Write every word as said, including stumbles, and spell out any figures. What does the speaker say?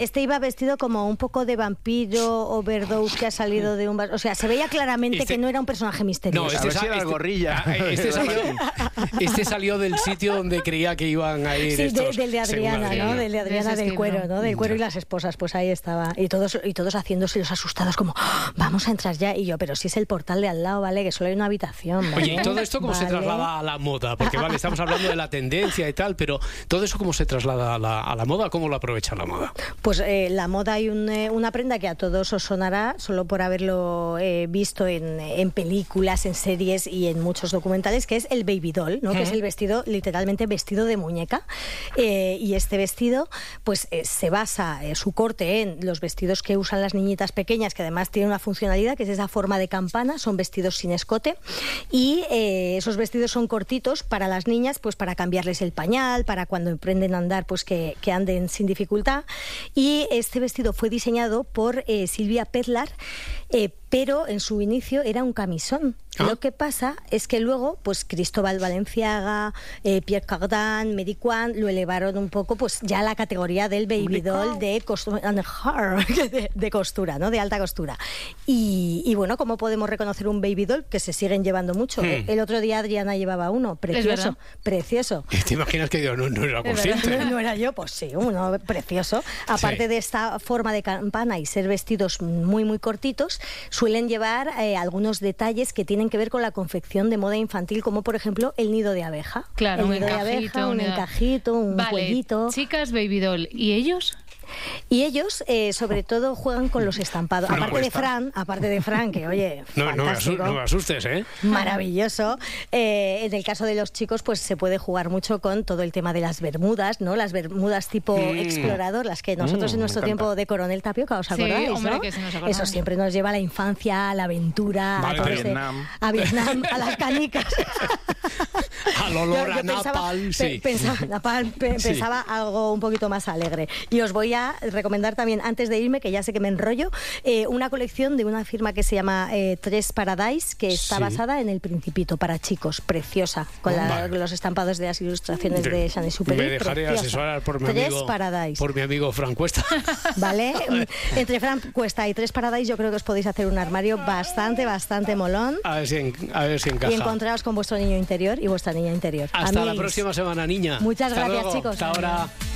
este iba vestido como un poco de vampiro overdose que ha salido de un... O sea, se veía claramente este... que no era un personaje misterioso. No, este, a ver si era este, el gorrilla. Este salió, este salió del sitio donde creía que iban a ir sí, estos. De, del de Adriana, ¿no? Del de Adriana, del cuero, ¿no? Del cuero y las esposas, pues ahí estaba. Y todos, y todos haciéndose los asustados como, oh, vamos a entrar ya. Y yo, pero si es el portal de al lado, ¿vale? Que solo hay una habitación, ¿vale? Oye, ¿y todo esto cómo ¿Vale? se traslada a la moda? Porque, vale, estamos hablando de la tendencia y tal, pero ¿todo eso cómo se traslada a la, a la moda? ¿Cómo lo aprovecha la moda? Pues eh, la moda hay un, eh, una prenda que a todos os sonará, solo por haberlo eh, visto en, en películas, en series y en muchos documentales, que es el baby doll, ¿no? Uh-huh. Que es el vestido, literalmente vestido de muñeca. Eh, y este vestido, pues eh, se basa eh, su corte en los vestidos que usan las niñitas pequeñas, que además tienen una funcionalidad, que es esa forma de campana, son vestidos sin escote. Y eh, esos vestidos son cortitos para las niñas, pues para cambiarles el pañal, para cuando emprenden a andar, pues que, que anden sin dificultad. Y este vestido fue diseñado por eh, Silvia Pedlar, eh, pero en su inicio era un camisón. ¿Ah? Lo que pasa es que luego, pues Cristóbal Valenciaga, eh, Pierre Cardin, Mary Quant lo elevaron un poco, pues ya a la categoría del baby doll de costura, de, de costura, ¿no? De alta costura. Y, y bueno, ¿cómo podemos reconocer un baby doll? Que se siguen llevando mucho. Hmm. El otro día Adriana llevaba uno, precioso, precioso. ¿Te imaginas que yo no, no era consciente? No, no era yo, pues sí, uno precioso. Aparte sí. de esta forma de campana y ser vestidos muy, muy cortitos, suelen llevar eh, algunos detalles que tienen que ver con la confección de moda infantil, como por ejemplo el nido de abeja. Claro, el un nido encajito, de abeja, un una... encajito, un vale, cuellito. Chicas baby doll, ¿y ellos? Y ellos, eh, sobre todo, juegan con los estampados. Fran aparte cuesta. de Fran, aparte de Fran, que oye, no, no, me fantástico, asustes, no me asustes, ¿eh? Maravilloso. Eh, en el caso de los chicos, pues se puede jugar mucho con todo el tema de las bermudas, ¿no? Las bermudas tipo mm. explorador, las que nosotros mm, en nuestro tiempo de Coronel Tapioca, ¿os acordáis? Sí, hombre, ¿no? que sí nos acordamos. Eso siempre nos lleva a la infancia, a la aventura, vale, a, a Vietnam. De, a Vietnam, a las canicas. Al olor yo, yo a napalm, pensaba, sí. Pe, pensaba, napalm, pe, sí. pensaba algo un poquito más alegre. Y os voy a recomendar también, antes de irme, que ya sé que me enrollo, eh, una colección de una firma que se llama eh, Tres Paradise, que está sí. basada en El Principito, para chicos, preciosa, con la, vale. los estampados de las ilustraciones de, de Saint-Exupéry. Me dejaré preciosa. asesorar por mi Tres amigo Paradise. por mi amigo Fran Cuesta. Vale, entre Fran Cuesta y Tres Paradise yo creo que os podéis hacer un armario bastante, bastante molón. A ver si, en, a ver si encaja. Y encontraros con vuestro niño interior y vuestra niña interior. Hasta Amigos. la próxima semana, niña. Muchas Hasta gracias, luego. chicos. Hasta ahora.